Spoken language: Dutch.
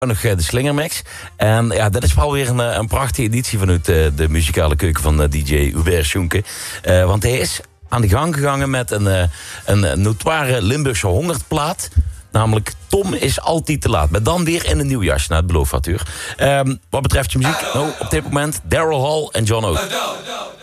nog de Slingermix. En ja, dat is wel weer een prachtige editie vanuit de muzikale keuken van DJ Hubert Schoenke. Want hij is aan de gang gegaan met een notoire Limburgse honderdplaat. Namelijk Tom is altijd te laat. Maar dan weer in een nieuw jasje, naar het beloofd wat uur. Wat betreft je muziek, nou, op dit moment Daryl Hall en John Oates.